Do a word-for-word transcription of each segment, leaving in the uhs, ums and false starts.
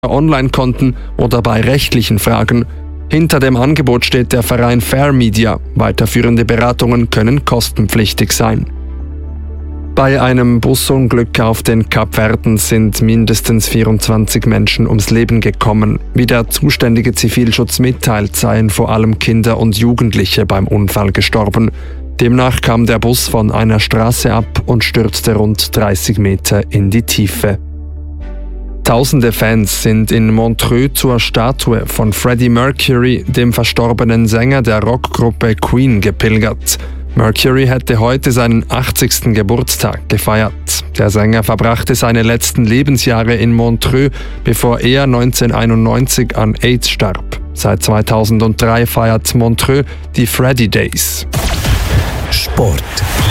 Online-Konten oder bei rechtlichen Fragen. Hinter dem Angebot steht der Verein Fair Media. Weiterführende Beratungen können kostenpflichtig sein. Bei einem Busunglück auf den Kapverden sind mindestens vierundzwanzig Menschen ums Leben gekommen. Wie der zuständige Zivilschutz mitteilt, seien vor allem Kinder und Jugendliche beim Unfall gestorben. Demnach kam der Bus von einer Straße ab und stürzte rund dreißig Meter in die Tiefe. Tausende Fans sind in Montreux zur Statue von Freddie Mercury, dem verstorbenen Sänger der Rockgruppe Queen, gepilgert. Mercury hätte heute seinen achtzigsten Geburtstag gefeiert. Der Sänger verbrachte seine letzten Lebensjahre in Montreux, bevor er neunzehnhunderteinundneunzig an AIDS starb. Seit zweitausenddrei feiert Montreux die Freddie Days. Sport.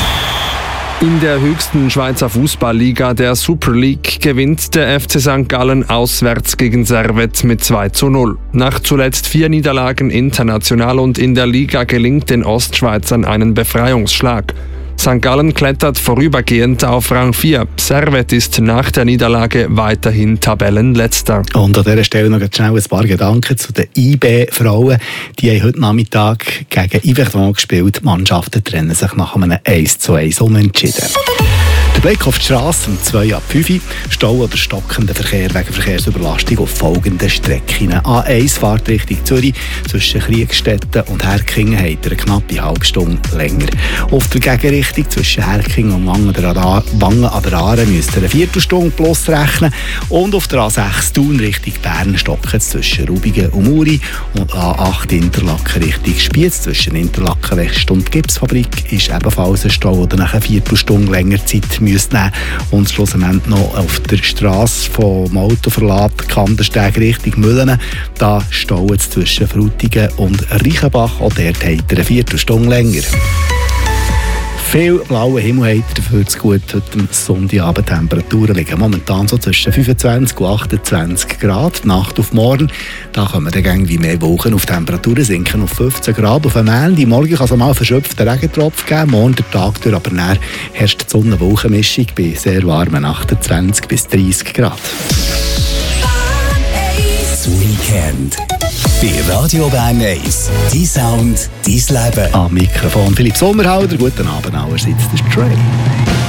In der höchsten Schweizer Fußballliga, der Super League, gewinnt der F C Sankt Gallen auswärts gegen Servette mit zwei zu null. Nach zuletzt vier Niederlagen international und in der Liga gelingt den Ostschweizern einen Befreiungsschlag. Sankt Gallen klettert vorübergehend auf Rang vier. Servette ist nach der Niederlage weiterhin Tabellenletzter. Und an dieser Stelle noch schnell ein paar Gedanken zu den I B-Frauen. Die haben heute Nachmittag gegen Yverdon gespielt. Die Mannschaften trennen sich nach einem eins zu eins Unentschieden. Der Blick auf die Straße um zwei ab fünf. Stau oder stockender Verkehr wegen Verkehrsüberlastung auf folgenden Strecken. A eins fährt Richtung Zürich. Zwischen Kriegstetten und Herkingen hat er eine knappe halbe Stunde länger. Auf der Gegenrichtung zwischen Herkingen und Wangen an der Aare müsst ihr eine Viertelstunde plus rechnen. Und auf der A sechs Thun Richtung Bern stockt es zwischen Rubigen und Muri. Und A acht Interlaken Richtung Spiez zwischen Interlaken West und Gipsfabrik ist ebenfalls ein Stau, oder nach einer Viertelstunde länger Zeit müsst nehmen. Und schlussendlich noch auf der Strasse vom Autoverlad Kandersteg Richtung Mühlen. Da staut es zwischen Frutigen und Reichenbach. Auch dort hat er eine Viertelstunde länger. Viel blauer Himmel hat dafür zu gut. Heute am Sonntagabend Temperaturen liegen momentan so zwischen fünfundzwanzig und achtundzwanzig Grad. Nacht auf morgen, da kommen dann irgendwie mehr Wolken auf. Temperaturen sinken auf fünfzehn Grad. Auf dem Ende morgen kann es mal verschöpften Regentropf geben. Morgen der Tag durch, aber dann herrscht die Sonne-Wolkenmischung bei sehr warmen achtundzwanzig bis dreißig Grad. Das Weekend. Bei Radio Bern eins. Dein Sound, dein Leben. Am Mikrofon Philipp Sommerhalder. Guten Abend allerseits, das ist Trey.